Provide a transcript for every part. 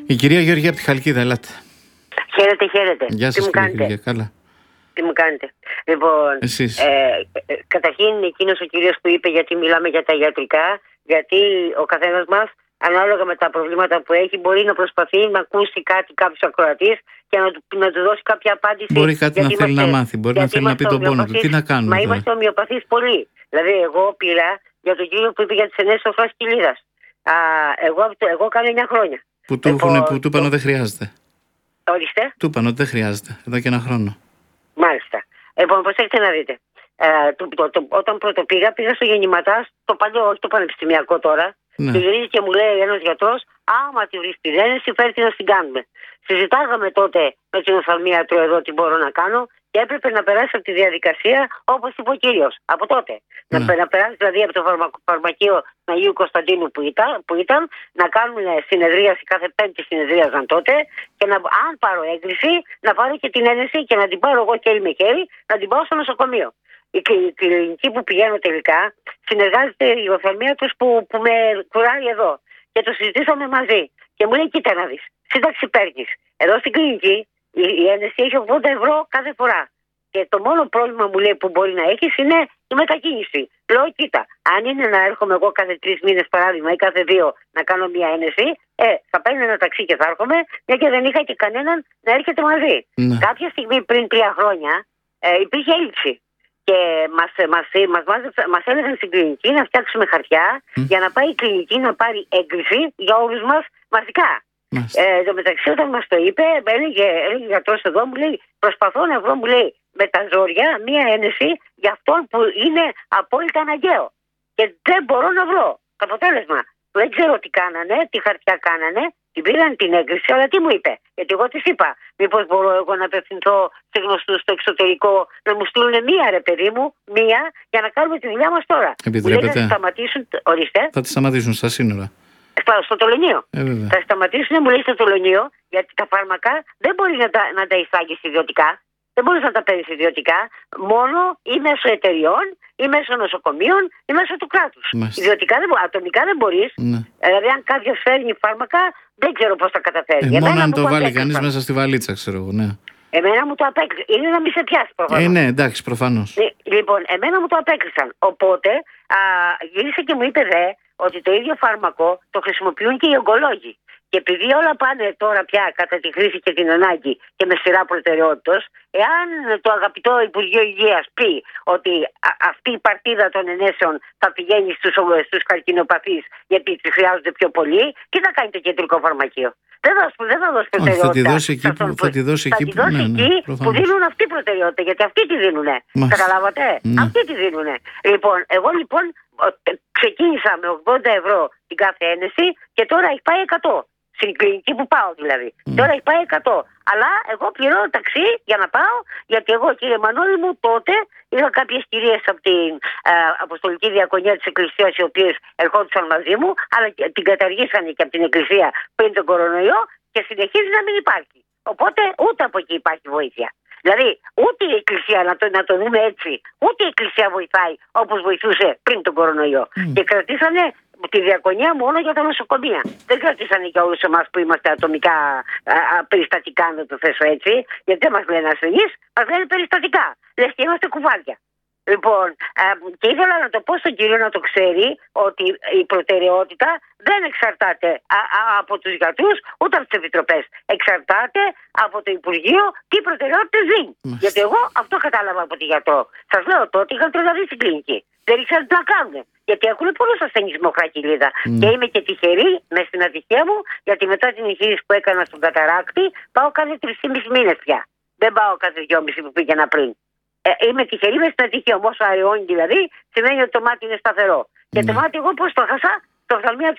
Η κυρία Γεωργία από τη Χαλκίδα, ελάτε. Χαίρετε. Γεια σας, κυρία Γεωργία, καλά. Τι μου κάνετε? Λοιπόν, καταρχήν εκείνος ο κύριος που είπε, γιατί μιλάμε για τα ιατρικά, γιατί ο καθένας μας ανάλογα με τα προβλήματα που έχει μπορεί να προσπαθεί να ακούσει κάτι κάποιος ακροατής και να του δώσει κάποια απάντηση. Μπορεί κάτι να θέλει να μάθει, μπορεί να θέλει να πει τον πόνο του. Τι να κάνουμε? Μα είμαστε ομοιοπαθείς πολύ. Δηλαδή εγώ πήρα για τον κύριο που είπε για τις ενέσεις ορθάς κοιλίδας. Εγώ κάνω 9 χρόνια. Που του είπαν ότι δεν χρειάζεται. Ορίστε. Του είπαν ότι δεν χρειάζεται εδώ και 1 χρόνο. Μάλιστα. Λοιπόν, προσέξτε να δείτε. Όταν πρώτο πήγα στο γεννηματά, το παλιό, όχι το πανεπιστημιακό τώρα. Ναι. Και γυρίζει και μου λέει ένας γιατρός, άμα τη βρεις την ένεση, φέρτε να την κάνουμε. Συζητάγαμε τότε με την οφθαλμίατρο εδώ τι μπορώ να κάνω και έπρεπε να περάσει από τη διαδικασία όπως είπε ο κύριος. Από τότε. Ναι. Να περάσει δηλαδή από το φαρμακείο Αγίου Κωνσταντίνου που ήταν, να κάνουν συνεδρίαση, κάθε Πέμπτη συνεδρίαζαν τότε και αν πάρω έγκριση, να πάρω και την ένεση και να την πάρω εγώ χέρι με χέρι, να την πάω στο νοσοκομείο. Η κλινική που πηγαίνω τελικά συνεργάζεται η οφθαλμίατρος που με κουράει εδώ. Και το συζητήσαμε μαζί. Και μου λέει: κοίτα να δεις, σύνταξη παίρνεις. Εδώ στην κλινική η ένεση έχει 80 ευρώ κάθε φορά. Και το μόνο πρόβλημα μου λέει που μπορεί να έχεις είναι η μετακίνηση. Λέω: κοίτα, αν είναι να έρχομαι εγώ κάθε 3 μήνες παράδειγμα ή κάθε 2 να κάνω μια ένεση, θα παίρνω ένα ταξί και θα έρχομαι, μια και δεν είχα και κανέναν να έρχεται μαζί. Ναι. Κάποια στιγμή πριν 3 χρόνια υπήρχε έλλειψη. Και μας έλεγαν στην κλινική να φτιάξουμε χαρτιά για να πάει η κλινική να πάρει έγκριση για όλους μας μαζικά. Εν τω μεταξύ, όταν μας το είπε, έλεγε γιατρός εδώ, μου λέει: προσπαθώ να βρω, μου λέει, με τα ζόρια μία ένεση για αυτόν που είναι απόλυτα αναγκαίο. Και δεν μπορώ να βρω. Το αποτέλεσμα, δεν ξέρω τι κάνανε, τι χαρτιά κάνανε. Την πήραν την έγκριση, αλλά τι μου είπε? Γιατί εγώ της είπα: μήπως μπορώ εγώ να απευθυνθώ σε γνωστούς στο εξωτερικό να μου στείλουν μία, ρε παιδί μου, μία, για να κάνουμε τη δουλειά μας τώρα. Επιτρέπετε? Θα σταματήσουν, ορίστε. Θα τη σταματήσουν στα σύνορα. Στο Τελωνείο. Θα σταματήσουν, μου λέει, στο Τελωνείο, γιατί τα φάρμακα δεν μπορεί να τα εισάγεις ιδιωτικά. Δεν μπορείς να τα παίρνεις ιδιωτικά, μόνο ή μέσω εταιριών, ή μέσω νοσοκομείων, ή μέσω του κράτους. Ιδιωτικά ατομικά δεν μπορείς. Ναι. Δηλαδή, αν κάποιος φέρνει φάρμακα, δεν ξέρω πώς τα καταφέρει. Μόνο αν το βάλει κανείς μέσα στη βαλίτσα, ξέρω εγώ, ναι. Εμένα μου το απέκλεισαν. Είναι να μην σε πιάσει προφανώς. Ναι, εντάξει, προφανώς. Λοιπόν, εμένα μου το απέκλεισαν. Οπότε, γύρισε και μου είπε ότι το ίδιο φάρμακο το χρησιμοποιούν και οι ογκολόγοι. Και επειδή όλα πάνε τώρα πια κατά τη χρήση και την ανάγκη και με σειρά προτεραιότητας, εάν το αγαπητό Υπουργείο Υγείας πει ότι αυτή η παρτίδα των ενέσεων θα πηγαίνει στους καρκινοπαθείς γιατί τις χρειάζονται πιο πολύ, τι θα κάνει το κεντρικό φαρμακείο? Δεν θα δώσει προτεραιότητα. Θα τη δώσει εκεί που δίνουν αυτή προτεραιότητα, γιατί αυτοί τη δίνουνε. Καταλάβατε? Ναι. Αυτοί τη δίνουνε. Λοιπόν, εγώ ξεκίνησα με 80 ευρώ την κάθε ένεση και τώρα έχει πάει 100. Στην κλινική που πάω δηλαδή. Τώρα έχει πάει 100. Αλλά εγώ πληρώνω ταξί για να πάω, γιατί εγώ, κύριε Μανώλη μου, τότε είχα κάποιες κυρίες από την Αποστολική Διακονία της Εκκλησίας, οι οποίες ερχόντουσαν μαζί μου, αλλά την καταργήσανε και από την Εκκλησία πριν τον κορονοϊό και συνεχίζει να μην υπάρχει. Οπότε ούτε από εκεί υπάρχει βοήθεια. Δηλαδή, ούτε η Εκκλησία, να το δούμε έτσι, ούτε η Εκκλησία βοηθάει όπως βοηθούσε πριν τον κορονοϊό. Και κρατήσανε τη διακονία μόνο για τα νοσοκομεία. Δεν κρατήσανε για όλους εμάς που είμαστε ατομικά περιστατικά, να το θέσω έτσι, γιατί δεν μας λένε ασθενείς, μας λένε περιστατικά. Λες και είμαστε κουβάρια. Λοιπόν, και ήθελα να το πω στον κύριο να το ξέρει ότι η προτεραιότητα δεν εξαρτάται από τους γιατρούς ούτε από τις επιτροπές. Εξαρτάται από το Υπουργείο τι προτεραιότητες δίνει. Γιατί εγώ αυτό κατάλαβα από τη γιατρό. Σας λέω, τότε είχαν τρελαθεί στην κλινική. Δεν ήξεραν τι να κάνουν. Γιατί έχουν πολλούς ασθενείς με οχρά κοιλίδα. Και είμαι και τυχερή με στην ατυχία μου, γιατί μετά την εγχείρηση που έκανα στον καταράκτη, πάω κάθε 3,5 μήνες πια. Δεν πάω κάθε 2,5 που πήγαινα πριν. Είμαι τυχερή με στην ατυχία μου. Όσο αραιώνει δηλαδή, σημαίνει ότι το μάτι είναι σταθερό. Και το μάτι εγώ πώς το χάσα? Στο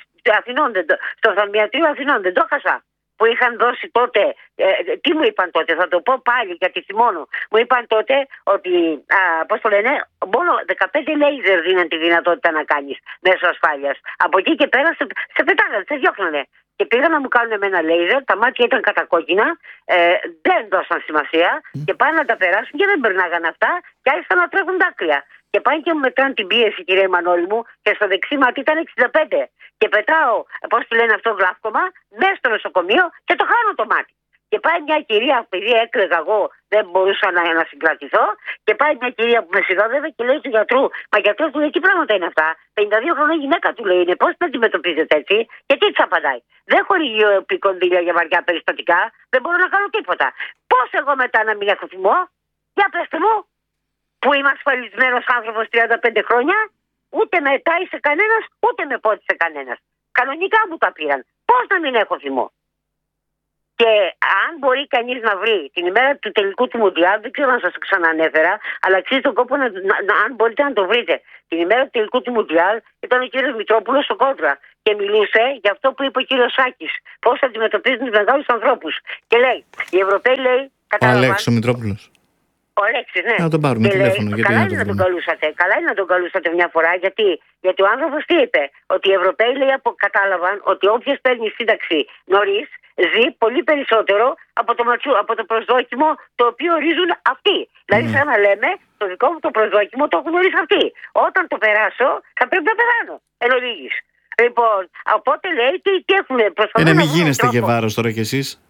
οφθαλμιατρίο Αθηνών δεν το χάσα. Που είχαν δώσει τότε, τι μου είπαν τότε, θα το πω πάλι γιατί θυμώνω. Μου είπαν τότε ότι, πώς το λένε, μόνο 15 λέιζερ δίναν τη δυνατότητα να κάνεις μέσω ασφάλειας. Από εκεί και πέρα σε πετάγανε, σε διώχνανε. Και πήγαν να μου κάνουν με ένα λέιζερ, τα μάτια ήταν κατακόκκινα, δεν δώσαν σημασία και πάνε να τα περάσουν και δεν περνάγαν αυτά και άρχισαν να τρέχουν δάκρυα. Και πάνε και μου μετράνε την πίεση, κυρία Μανώλη μου, και στο δεξίματι ήταν 65. Και πετάω, πώς τη λένε αυτό, γλάφκομα, μέσα στο νοσοκομείο και το χάνω το μάτι. Και πάει μια κυρία, επειδή έκλαιγα εγώ, δεν μπορούσα να συγκρατηθώ, και πάει μια κυρία που με συνόδευε και λέει του γιατρού, μα γιατρό του λέει, τι πράγματα είναι αυτά. 52 χρόνια γυναίκα του λέει, είναι πώς να αντιμετωπίζετε έτσι. Και τι της απαντάει. Δεν χορηγεί κονδύλια για βαριά περιστατικά, δεν μπορώ να κάνω τίποτα. Πώς εγώ μετά να μην έχω θυμό, για πέστε μου, που είμαι ασφαλισμένος άνθρωπος 35 χρόνια, ούτε με τάισε κανένας, ούτε με πότισε κανένας. Κανονικά μου τα πήραν. Πώς να μην έχω θυμό. Και αν μπορεί κανείς να βρει την ημέρα του τελικού του Μουντιάλ, δεν ξέρω αν σας το ξανανέφερα, αλλά αξίζει τον κόπο αν μπορείτε να το βρείτε. Την ημέρα του τελικού του Μουντιάλ ήταν ο κύριος Μητρόπουλος στο κόντρα και μιλούσε για αυτό που είπε ο κύριος Σάκης. Πώς αντιμετωπίζουν τους μεγάλους ανθρώπους. Και λέει, οι Ευρωπαίοι λέει. Ο Αλέξης ο Μητρόπουλος. Ο Αλέξης, ναι. Να τον πάρουμε τηλέφωνο. Καλά είναι να τον καλούσατε. Καλά είναι να τον καλούσατε μια φορά. Γιατί ο άνθρωπος τι είπε. Ότι οι Ευρωπαίοι λέει, κατάλαβαν ότι όποιος παίρνει σύνταξη νωρίς ζει πολύ περισσότερο από το προσδόκιμο το οποίο ορίζουν αυτοί. Δηλαδή, σαν να λέμε, το δικό μου το προσδόκιμο το έχουν ορίσει αυτοί. Όταν το περάσω, θα πρέπει να πεθάνω. Εν ολίγης. Λοιπόν, οπότε λέει, τι έχουμε προσπαθήσει. Μην γίνεστε και βάρος τώρα κι εσείς.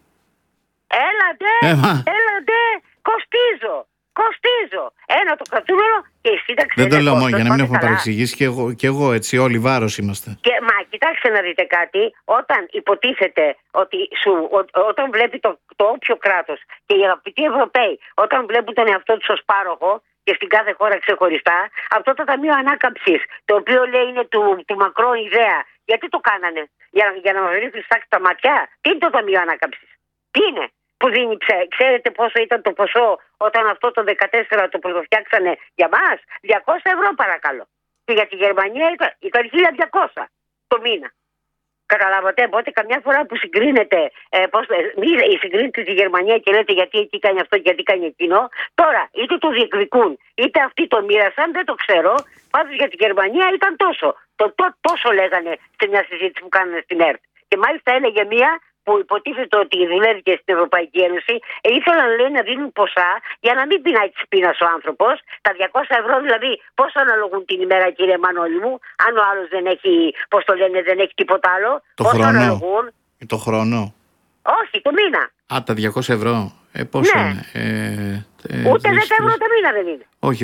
Έλατε, κοστίζω. Ένα το κρατούμενο και η σύνταξη. Δεν το λέω μόνο για να μην έχουμε παρεξηγήσει και εγώ έτσι, όλοι βάρος είμαστε. Μα κοιτάξτε να δείτε κάτι, όταν υποτίθεται ότι όταν βλέπει το όποιο κράτος και οι αγαπητοί Ευρωπαίοι, όταν βλέπουν τον εαυτό τους ως πάροχο και στην κάθε χώρα ξεχωριστά, αυτό το Ταμείο Ανάκαμψης, το οποίο λέει είναι του Μακρόν ιδέα, γιατί το κάνανε, για να μας ρίχνουν στα ματιά. Τι είναι το Ταμείο Ανάκαμψης, τι είναι? Που δίνει, ξέρετε πόσο ήταν το ποσό όταν αυτό το 2014 το πρωτοφτιάξανε για μας? 200 ευρώ παρακαλώ. Και για τη Γερμανία ήταν 1.200 το μήνα. Καταλάβατε, οπότε καμιά φορά που συγκρίνετε, συγκρίνετε τη Γερμανία και λέτε γιατί εκεί κάνει αυτό και γιατί κάνει εκείνο, τώρα είτε το διεκδικούν είτε αυτοί το μοίρασαν, δεν το ξέρω. Πάντως για τη Γερμανία ήταν τόσο. Τόσο λέγανε σε μια συζήτηση που κάνανε στην ΕΡΤ. Και μάλιστα έλεγε μία που υποτίθεται ότι δουλεύει και στην Ευρωπαϊκή Ένωση, ήθελαν λέει να δίνουν ποσά για να μην πεινάει της πείνας ο άνθρωπος. Τα 200 ευρώ δηλαδή πόσο αναλογούν την ημέρα, κύριε Μανώλη μου, αν ο άλλος δεν έχει, πώς το λένε, δεν έχει τίποτα άλλο. Πόσο αναλογούν? Το χρόνο? Όχι, το μήνα. Α, τα 200 ευρώ. Πόσο είναι? Ούτε 10 ευρώ το μήνα δεν είναι. Όχι,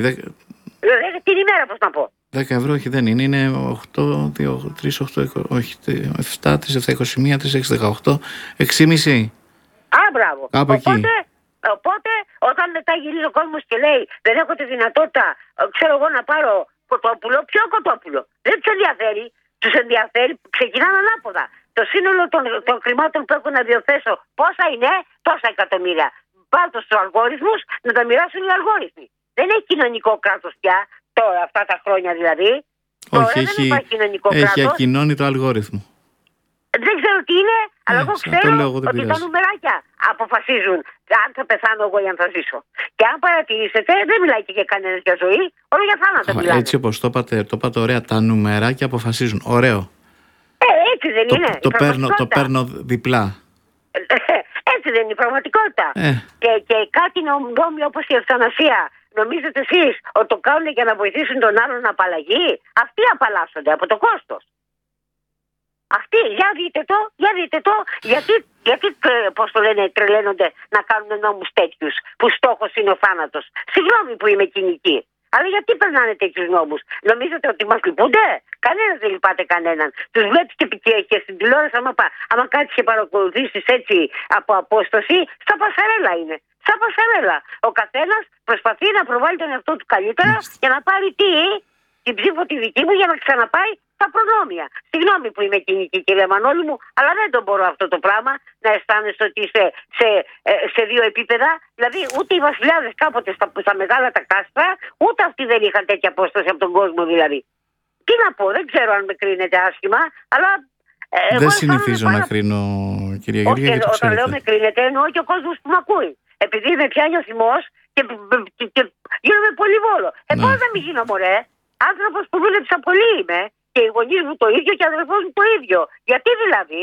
την ημέρα πώς να πω. 10 ευρώ όχι δεν είναι, είναι 8, 2, 3, 8, όχι, 7, 3, 7, 21, 3, 6, 18, 6,5. Μπράβο. Κάπου εκεί. Οπότε όταν μετά γυρίζει ο κόσμος και λέει δεν έχω τη δυνατότητα, ξέρω εγώ, να πάρω κοτόπουλο, ποιο κοτόπουλο? Δεν τους ενδιαφέρει. Τους ενδιαφέρει, ξεκινάνε ανάποδα. Το σύνολο των χρημάτων που έχω να διαθέσω, πόσα είναι? Τόσα εκατομμύρια. Πάρω στους αλγόριθμους να τα μοιράσουν οι αλγόριθμοι. Δεν έχει κοινωνικό κράτος πια. Τώρα, αυτά τα χρόνια δηλαδή. Όχι, έχει ακοινώνει το αλγόριθμο. Δεν ξέρω τι είναι, αλλά εγώ ξέρω ότι τα νουμεράκια αποφασίζουν αν θα πεθάνω εγώ ή αν θα ζήσω. Και αν παρατηρήσετε, δεν μιλάει και κανένας για ζωή, όλο για θάνατο μιλάνε. Έτσι όπως το είπατε ωραία, τα νουμεράκια αποφασίζουν. Ωραίο. Έτσι δεν είναι? Το παίρνω διπλά. Έτσι δεν είναι η πραγματικότητα. Και κάτι νόμιο όπως η ευθανασία. Νομίζετε εσείς ότι το κάνουν για να βοηθήσουν τον άλλον να απαλλαγεί? Αυτοί απαλλάσσονται από το κόστος. Αυτοί, για δείτε το, γιατί πώς το λένε, τρελαίνονται να κάνουν νόμους τέτοιους που στόχος είναι ο θάνατος. Συγγνώμη που είμαι κοινική, αλλά γιατί περνάνε τέτοιους νόμους? Νομίζετε ότι μας λυπούνται? Κανένας δεν λυπάται κανέναν. Τους βλέπεις και στην τηλεόραση, άμα κάτσεις και παρακολουθήσεις έτσι από απόσταση, στα πασαρέλα είναι. Στα πασαρέλα. Ο καθένας προσπαθεί να προβάλλει τον εαυτό του καλύτερα για να πάρει την ψήφο τη δική μου για να ξαναπάει τα προνόμια. Συγγνώμη που είμαι κοινική, κύριε Μανώλη μου, αλλά δεν το μπορώ αυτό το πράγμα να αισθάνεσαι ότι είσαι σε δύο επίπεδα. Δηλαδή, ούτε οι βασιλιάδες κάποτε στα μεγάλα τα κάστρα, ούτε αυτοί δεν είχαν τέτοια απόσταση από τον κόσμο δηλαδή. Τι να πω, δεν ξέρω αν με κρίνετε άσχημα, αλλά. Δεν συνηθίζω να κρίνω, κυρία Γεωργία. Όχι, όταν λέω με κρίνετε, εννοώ και ο κόσμος που με ακούει. Επειδή με πιάνει ο θυμός και γίνομαι πολύ βόλο. Πώς να μην γίνω, μωρέ? Άνθρωπος που δούλεψα πολύ είμαι. Και οι γονείς μου το ίδιο και ο αδερφός μου το ίδιο. Γιατί δηλαδή?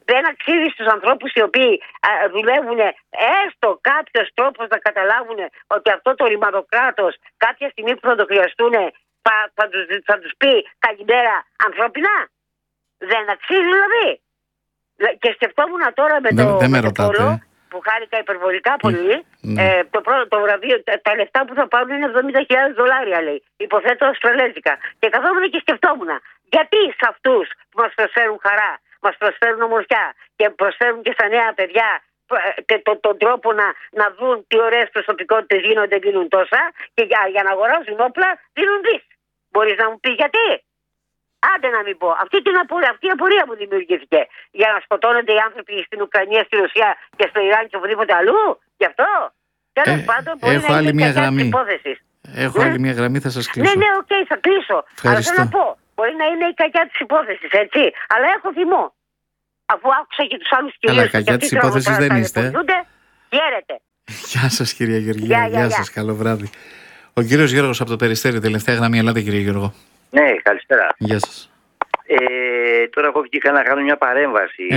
Δεν αξίζει στους ανθρώπους οι οποίοι δουλεύουν έστω κάποιος τρόπος να καταλάβουν ότι αυτό το ρημαδοκράτος κάποια στιγμή που θα το χρειαστούν θα τους πει καλημέρα ανθρώπινα. Δεν αξίζει δηλαδή. Και σκεφτόμουν τώρα με το πόλο που χάρηκα υπερβολικά πολύ. Το βραβείο, τα λεφτά που θα πάρουν είναι $70,000, λέει. Υποθέτω αυστραλέζικα. Και καθόμουν και σκεφτόμουν, γιατί σε αυτούς που μας προσφέρουν χαρά, μας προσφέρουν ομορφιά και προσφέρουν και στα νέα παιδιά και τον τρόπο να δουν τι ωραίες προσωπικότητες γίνονται, δίνουν τόσα, και για να αγοράζουν όπλα δίνουν δις. Μπορείς να μου πεις γιατί? Άντε να μην πω. Αυτή η απορία μου δημιουργήθηκε. Για να σκοτώνονται οι άνθρωποι στην Ουκρανία, στη Ρωσία και στο Ιράν και οπουδήποτε αλλού. Γι' αυτό. Τέλος πάντων, μπορεί να είναι η κακιά της υπόθεσης. Έχω άλλη μια γραμμή, θα σας κλείσω. Ναι, οκ, θα κλείσω. Αλλά θέλω να πω, μπορεί να είναι η κακιά της υπόθεσης, έτσι. Αλλά έχω θυμό. Αφού άκουσα και τους άλλους κυρίους. Αλλά κακιά της υπόθεσης δεν είστε. Χαίρετε. Γεια σας, κυρία Γεωργία. Γεια σας, καλό βράδυ. Ο κύριος Γιώργος από το Περιστέρι, τελευταία γραμμή. Ελάτε, κύριε Γιώργο. Ναι, καλησπέρα. Γεια σας. Τώρα εγώ βγήκα να κάνω μια παρέμβαση.